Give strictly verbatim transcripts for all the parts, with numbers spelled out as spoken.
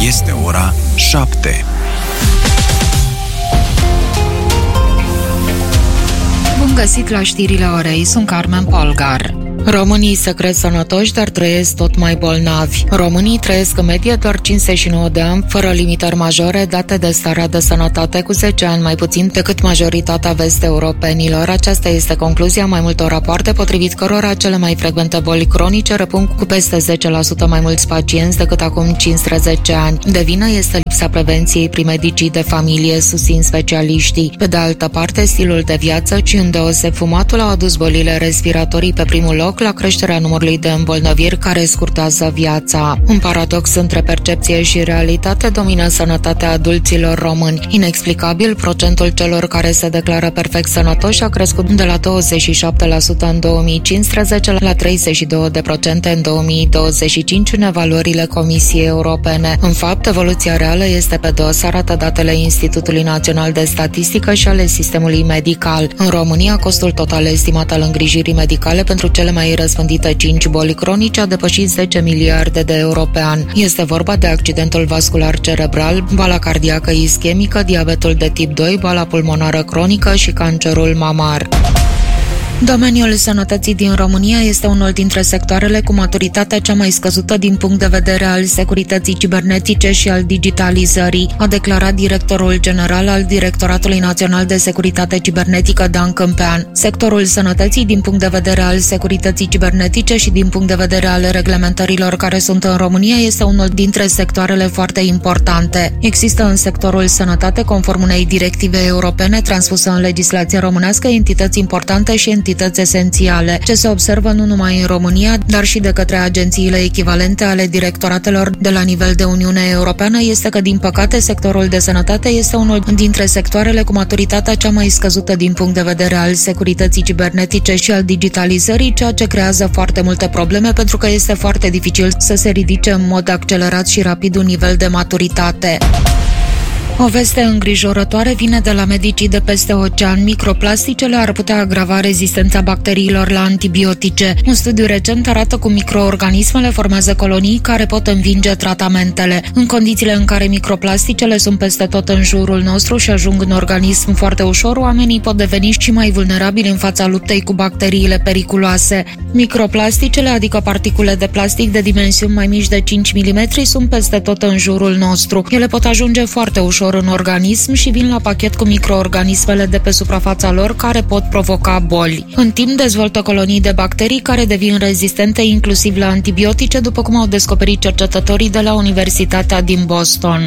Este ora șapte. Bun găsit la știrile orei, sunt Carmen Polgar. Românii se cred sănătoși, dar trăiesc tot mai bolnavi. Românii trăiesc în medie doar cincizeci și nouă de ani, fără limitări majore date de starea de sănătate, cu zece ani mai puțin decât majoritatea vest-europenilor. Aceasta este concluzia mai multor rapoarte, potrivit cărora cele mai frecvente boli cronice răpun cu peste zece la sută mai mulți pacienți decât acum cincisprezece ani. De vină este lipsa prevenției prin medicii de familie, susțin specialiștii. Pe de altă parte, stilul de viață și îndeoseb fumatul au adus bolile respiratorii pe primul loc la creșterea numărului de îmbolnăviri care scurtează viața. Un paradox între percepție și realitate domină sănătatea adulților români. Inexplicabil, procentul celor care se declară perfect sănătoși a crescut de la douăzeci și șapte la sută în două mii cincisprezece la treizeci și două la sută în două mii douăzeci și cinci în evaluările Comisiei Europene. În fapt, evoluția reală este pe dos, arată datele Institutului Național de Statistică și ale sistemului medical. În România, costul total estimat al îngrijirii medicale pentru cele mai răspândite cinci boli cronice a depășit zece miliarde de euro pe an. Este vorba de accidentul vascular cerebral, boala cardiacă ischemică, diabetul de tip doi, boala pulmonară cronică și cancerul mamar. Domeniul sănătății din România este unul dintre sectoarele cu maturitatea cea mai scăzută din punct de vedere al securității cibernetice și al digitalizării, a declarat directorul general al Directoratului Național de Securitate Cibernetică, Dan Câmpean. Sectorul sănătății, din punct de vedere al securității cibernetice și din punct de vedere al reglementărilor care sunt în România, este unul dintre sectoarele foarte importante. Există în sectorul sănătate, conform unei directive europene transpusă în legislația românească, entități importante și entități esențiale, ce se observă nu numai în România, dar și de către agențiile echivalente ale directoratelor de la nivel de Uniune Europeană, este că, din păcate, sectorul de sănătate este unul dintre sectoarele cu maturitatea cea mai scăzută din punct de vedere al securității cibernetice și al digitalizării, ceea ce creează foarte multe probleme pentru că este foarte dificil să se ridice în mod accelerat și rapid un nivel de maturitate. O veste îngrijorătoare vine de la medicii de peste ocean. Microplasticele ar putea agrava rezistența bacteriilor la antibiotice. Un studiu recent arată cum microorganismele formează colonii care pot învinge tratamentele. În condițiile în care microplasticele sunt peste tot în jurul nostru și ajung în organism foarte ușor, oamenii pot deveni și mai vulnerabili în fața luptei cu bacteriile periculoase. Microplasticele, adică particule de plastic de dimensiuni mai mici de cinci milimetri, sunt peste tot în jurul nostru. Ele pot ajunge foarte ușor în organism și vin la pachet cu microorganismele de pe suprafața lor care pot provoca boli. În timp dezvoltă colonii de bacterii care devin rezistente inclusiv la antibiotice, după cum au descoperit cercetătorii de la Universitatea din Boston.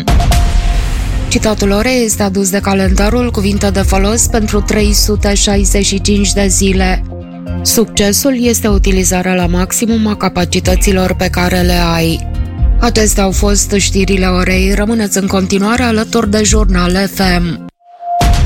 Citatul orei este adus de calendarul Cuvinte de folos pentru trei sute șaizeci și cinci de zile. Succesul este utilizarea la maximum a capacităților pe care le ai. Acestea au fost știrile orei. Rămâneți în continuare alături de Jurnal F M.